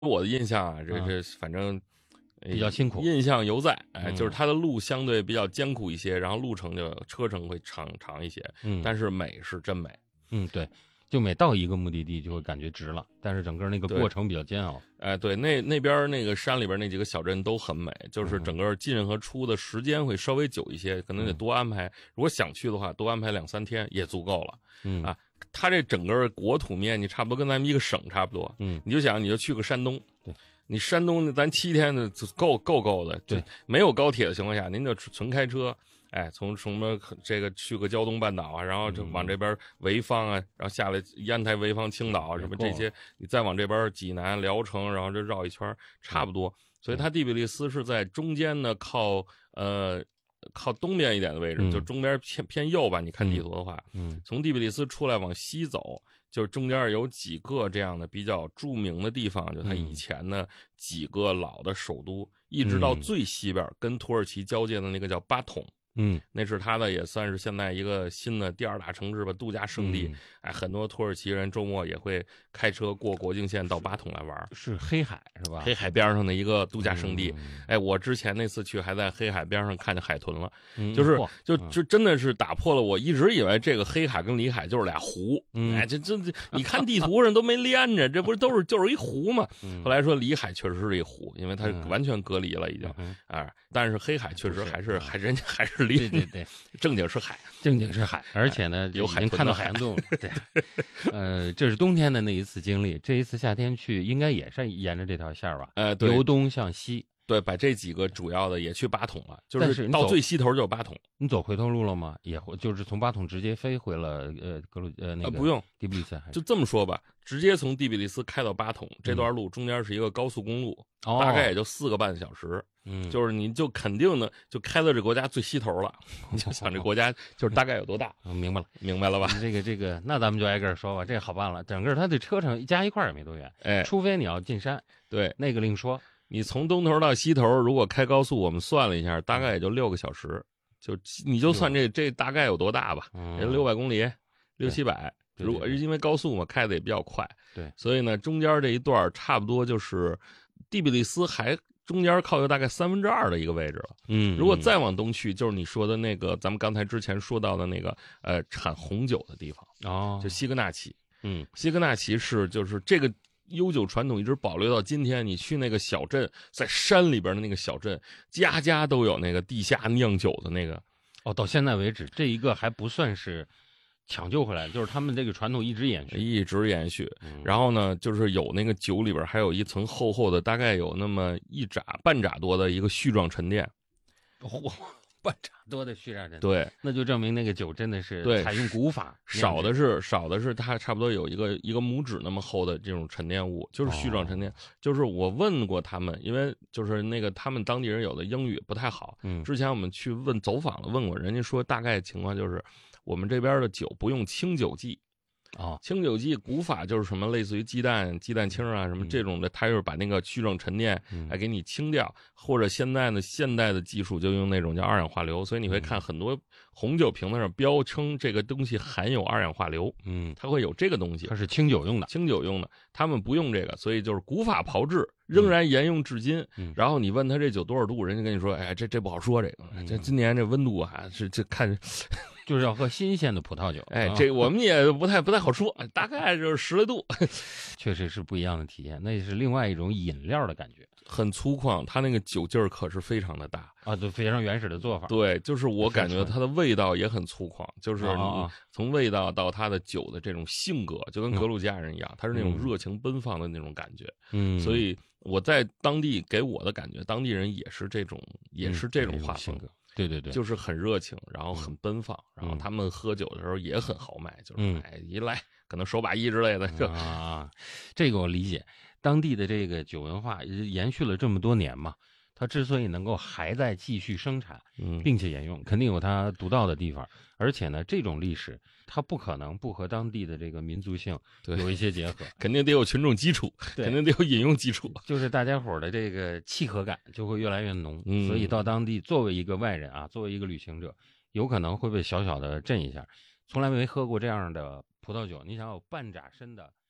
我的印象啊，反正比较辛苦， 印象犹在。就是它的路相对比较艰苦一些，然后车程会长一些。但是美是真美。 对。就每到一个目的地就会感觉值了，但是整个那个过程比较煎熬。 对，那边那个山里边那几个小镇都很美，就是整个进和出的时间会稍微久一些，可能得多安排。如果想去的话，多安排2-3天也足够了。它这整个国土面积差不多跟咱们一个省差不多。你就想，你就去个山东， 对， 你山东咱7天的够的。 对， 没有高铁的情况下，您就纯开车。从什么这个去个胶东半岛啊，然后就往这边潍坊啊，然后下来烟台、潍坊、青岛啊，什么这些，你再往这边济南、聊城，然后就绕一圈，差不多。所以它第比利斯是在中间呢，靠东边一点的位置，就中边偏右吧。你看地图的话，从第比利斯出来往西走，就是中间有几个这样的比较著名的地方，就它以前的几个老的首都，一直到最西边跟土耳其交界的那个叫巴统。那是它的也算是现在一个新的第2大城市吧，度假胜地。很多土耳其人周末也会开车过国境线到巴统来玩。 是黑海是吧？ 黑海边上的一个度假胜地。我之前那次去还在黑海边上看见海豚了。就真的是打破了我一直以为这个黑海跟里海就是俩湖。这你看地图上都没连着，这不是就是一湖吗？后来说里海确实是一湖，因为它完全隔离了已经。但是黑海确实人家还是离。 对， 正经是海， 而且呢， 有海已经看到海动了。对，这是冬天的那一次经历，这一次夏天去应该也是沿着这条线吧？ 对， 由东向西。 对，把这几个主要的也去巴统了，就是到最西头就是巴统。 你走回头路了吗？也就是从巴统直接飞回了那个不用第比利斯， 就这么说吧，直接从第比利斯开到巴统，这段路中间是一个高速公路，大概也就4个半小时。就是你就肯定的就开到这国家最西头了，你就想这国家就是大概有多大。 明白了吧？ 这个，那咱们就挨个说吧。这好办了，整个它的车程加一块也没多远。除非你要进山， 对， 那个另说。 你从东头到西头，如果开高速，我们算了一下，大概也就6个小时。你就算这大概有多大吧，也600公里，600-700。如果是因为高速嘛，开的也比较快。 对， 所以呢，中间这一段差不多就是第比利斯还中间靠右大概2/3的一个位置了。如果再往东去，就是你说的那个咱们刚才之前说到的那个产红酒的地方。就西格纳奇。西格纳奇就是这个悠久传统一直保留到今天。你去那个小镇，在山里边的那个小镇，家家都有那个地下酿酒的那个。 到现在为止，这一个还不算是抢救回来，就是他们这个传统一直延续。然后呢，就是有那个酒里边还有一层厚厚的，大概有那么半拃多的一个絮状沉淀。 半拃多的絮状沉淀， 对， 那就证明那个酒真的是采用古法。 少的是它差不多有一个拇指那么厚的这种沉淀物，就是絮状沉淀。就是我问过他们，因为就是那个他们当地人有的英语不太好。之前我们去走访了，问过人家说大概情况就是我们这边的酒不用清酒剂。清酒剂古法就是什么类似于鸡蛋清啊什么这种的，它就是把那个絮状沉淀来给你清掉。或者现代的技术就用那种叫2氧化硫，所以你会看很多红酒瓶子上标称这个东西含有2氧化硫。它会有这个东西， 它是清酒用的。 他们不用这个，所以就是古法炮制仍然沿用至今。然后你问他这酒多少度，人家跟你说这不好说，这今年这温度啊是这看就是要喝新鲜的葡萄酒。 这我们也不太好说，大概就是10来度。 确实是不一样的体验，那也是另外一种饮料的感觉， 很粗犷，它那个酒劲儿可是非常的大对，非常原始的做法。 对，就是我感觉它的味道也很粗犷，就是你从味道到它的酒的这种性格，就跟格鲁吉亚人一样，它是那种热情奔放的那种感觉。所以我在当地给我的感觉，当地人也是这种画风。 对， 就是很热情，然后很奔放，然后他们喝酒的时候也很豪迈，就是一来可能手把1之类的。 这个我理解，当地的这个酒文化延续了这么多年嘛，它之所以能够还在继续生产，并且沿用，肯定有它独到的地方。而且呢，这种历史它不可能不和当地的这个民族性有一些结合， 肯定得有群众基础，肯定得有饮用基础， 就是大家伙的这个契合感就会越来越浓。所以到当地作为一个外人作为一个旅行者，有可能会被小小的震一下，从来没喝过这样的葡萄酒。你想有半拃深的